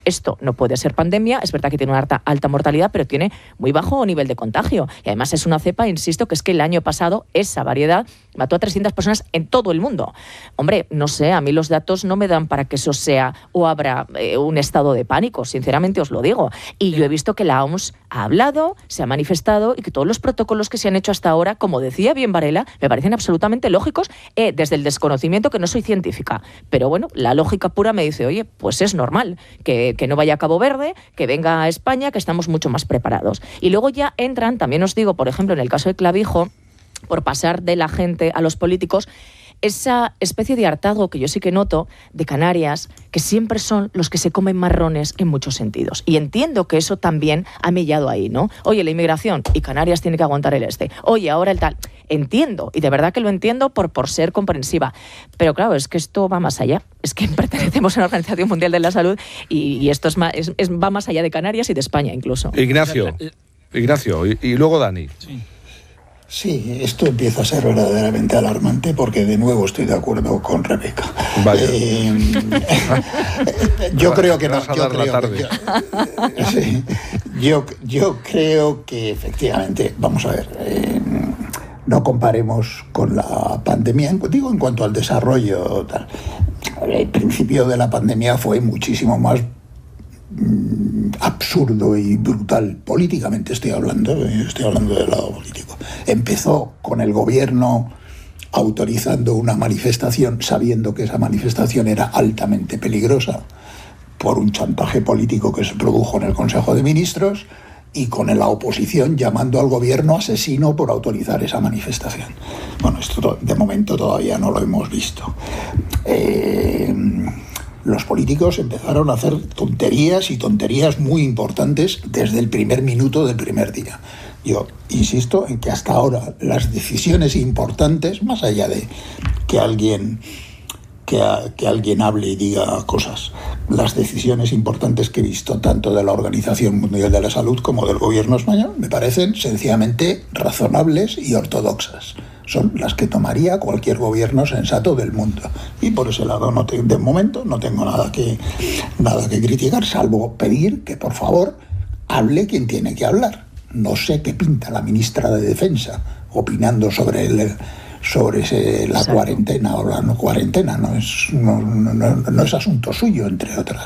Esto no puede ser pandemia, es verdad que tiene una alta mortalidad, pero tiene muy bajo nivel de contagio. Y además es una cepa, insisto, que es que el año pasado esa variedad mató a 300 personas en todo el mundo. Hombre, no sé, a mí los datos no me dan para que eso sea o habrá un estado de pánico, sinceramente os lo digo. Y yo he visto que la OMS ha hablado, se ha manifestado y que todos los protocolos que se han hecho hasta ahora, como decía bien Varela, me parecen absolutamente lógicos desde el desconocimiento, que no soy científica. Pero bueno, la lógica pura me dice, oye, pues es normal que no vaya a Cabo Verde, que venga a España, que estamos mucho más preparados. Y luego ya entran, también os digo, por ejemplo, en el caso de Clavijo, por pasar de la gente a los políticos, esa especie de hartazgo que yo sí que noto de Canarias, que siempre son los que se comen marrones en muchos sentidos. Y entiendo que eso también ha mellado ahí, ¿no? Oye, la inmigración, y Canarias tiene que aguantar el este. Oye, ahora el tal. Entiendo, y de verdad que lo entiendo por ser comprensiva. Pero claro, es que esto va más allá. Es que pertenecemos a la Organización Mundial de la Salud y esto va más allá de Canarias y de España incluso. Ignacio, y luego Dani. Sí, esto empieza a ser verdaderamente alarmante porque de nuevo estoy de acuerdo con Rebeca. Vaya. Yo creo que no. Yo creo que efectivamente, vamos a ver, no comparemos con la pandemia, digo en cuanto al desarrollo. Tal. El principio de la pandemia fue muchísimo más absurdo y brutal políticamente, estoy hablando del lado político. Empezó con el gobierno autorizando una manifestación sabiendo que esa manifestación era altamente peligrosa por un chantaje político que se produjo en el Consejo de Ministros, y con la oposición llamando al gobierno asesino por autorizar esa manifestación. Bueno, esto de momento todavía no lo hemos visto. Los políticos empezaron a hacer tonterías muy importantes desde el primer minuto del primer día. Yo insisto en que hasta ahora las decisiones importantes, más allá de que alguien hable y diga cosas, las decisiones importantes que he visto tanto de la Organización Mundial de la Salud como del gobierno español me parecen sencillamente razonables y ortodoxas. Son las que tomaría cualquier gobierno sensato del mundo. Y por ese lado, de momento, no tengo nada que criticar, salvo pedir que, por favor, hable quien tiene que hablar. No sé qué pinta la ministra de Defensa opinando sobre la cuarentena o la no cuarentena. No es asunto suyo, entre otras.